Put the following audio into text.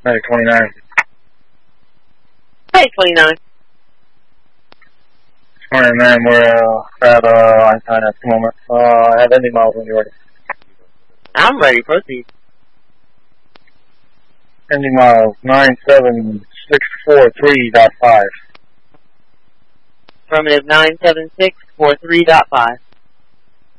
Hey, 29. Hey, 29. 29, we're at Einstein at the moment. I have ending miles when you're ready. I'm ready. Proceed. Ending miles 97643.5. Affirmative 97643.5.